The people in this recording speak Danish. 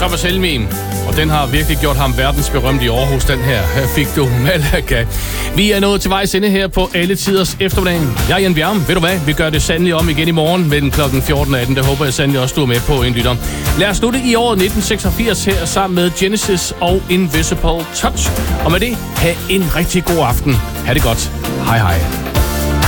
Thomas Helmig. Og den har virkelig gjort ham verdensberømt i Aarhus, den her. Her fik du Malaga. Vi er nået til vejs ende her på Alle Tiders Eftermiddag. Jeg er Jan Bjerm. Ved du hvad? Vi gør det sandelig om igen i morgen mellem klokken 14 og 18. Det håber jeg sandelig også, du er med på, en lytter. Lad os slutte i året 1986 her sammen med Genesis og Invisible Touch. Og med det, have en rigtig god aften. Ha' det godt. Hej hej.